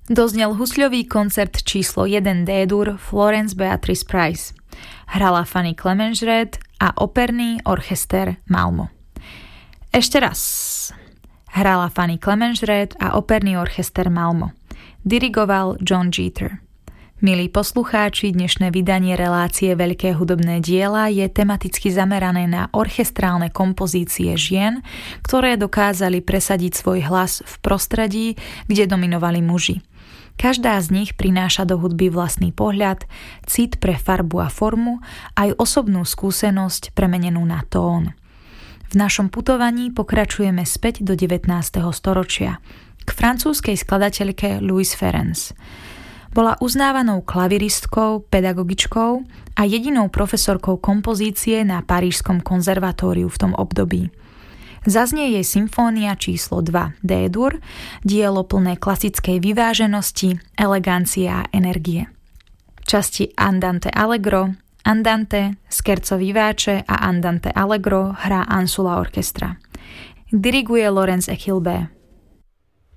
Doznel husľový koncert číslo 1 D-dur Florence Beatrice Price. Hrala Fanny Klemensrud a operný orchester Malmo. Ešte raz. Hrala Fanny Klemensrud a operný orchester Malmo. Dirigoval John Jeter. Milí poslucháči, dnešné vydanie relácie Veľké hudobné diela je tematicky zamerané na orchestrálne kompozície žien, ktoré dokázali presadiť svoj hlas v prostredí, kde dominovali muži. Každá z nich prináša do hudby vlastný pohľad, cit pre farbu a formu, aj osobnú skúsenosť premenenú na tón. V našom putovaní pokračujeme späť do 19. storočia, k francúzskej skladateľke Louise Ferrens. Bola uznávanou klaviristkou, pedagogičkou a jedinou profesorkou kompozície na Parížskom konzervatóriu v tom období. Zaznie jej symfónia číslo 2 D-dur, dielo plné klasickej vyváženosti, elegancie a energie. Časti Andante Allegro, Andante, Scherzo vivace a Andante Allegro hrá Ansula Orchestra. Diriguje Laurence Equilbé.